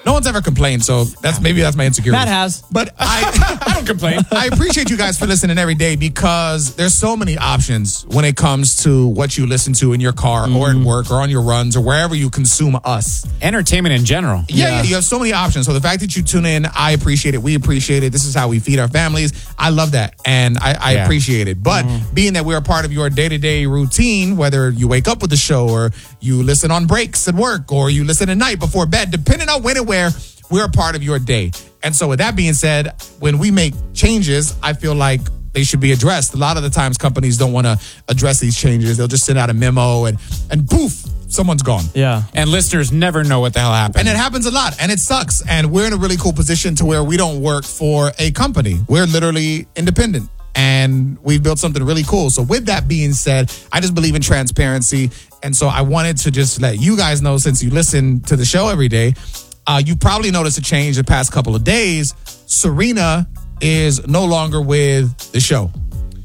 No one's ever complained, so that's my insecurity. Matt has. But I don't complain. I appreciate you guys for listening every day because there's so many options when it comes to what you listen to in your car or at work or on your runs or wherever you consume us. Entertainment in general. Yeah, you have so many options. So the fact that you tune in, I appreciate it. We appreciate it. This is how we feed our families. I love that, and I appreciate it. But being that we're a part of your day-to-day routine, whether you wake up with the show or you listen on breaks at work or you listen at night before bed, depending on when and where, we're a part of your day. And so with that being said, when we make changes, I feel like they should be addressed. A lot of the times companies don't want to address these changes. They'll just send out a memo and poof, someone's gone. Yeah. And listeners never know what the hell happened. And it happens a lot, and it sucks. And we're in a really cool position to where we don't work for a company. We're literally independent, and we've built something really cool. So with that being said, I just believe in transparency. And so I wanted to just let you guys know, since you listen to the show every day, you probably noticed a change the past couple of days. Serena is no longer with the show.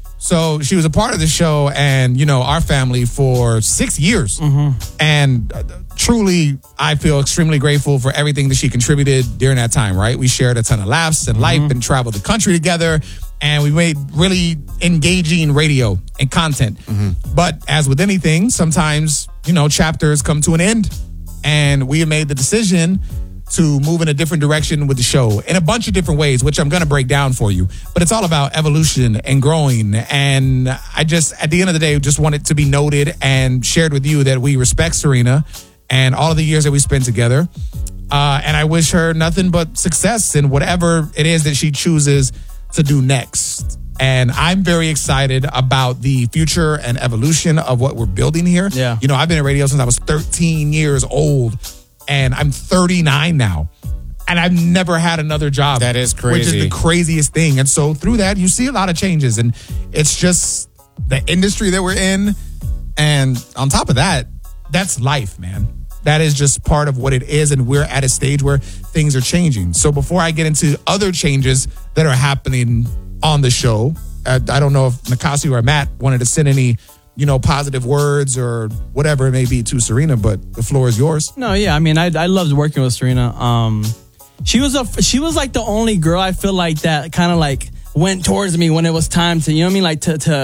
So she was a part of the show and, our family for 6 years. And truly, I feel extremely grateful for everything that she contributed during that time, right? We shared a ton of laughs and life and traveled the country together. And we made really engaging radio and content. But as with anything, sometimes, chapters come to an end. And we have made the decision to move in a different direction with the show in a bunch of different ways, which I'm going to break down for you. But it's all about evolution and growing. And I just, at the end of the day, just want it to be noted and shared with you that we respect Serena and all of the years that we spent together. And I wish her nothing but success in whatever it is that she chooses to do next. And I'm very excited about the future and evolution of what we're building here. Yeah. I've been in radio since I was 13 years old, and I'm 39 now. And I've never had another job. That is crazy. Which is the craziest thing. And so through that, you see a lot of changes. And it's just the industry that we're in. And on top of that, that's life, man. That is just part of what it is. And we're at a stage where things are changing. So before I get into other changes that are happening on the show, I don't know if Nakasi or Matt wanted to send any, positive words or whatever it may be to Serena, but the floor is yours. No, yeah. I mean, I loved working with Serena. She was like the only girl I feel like that kind of like went towards me when it was time to, like to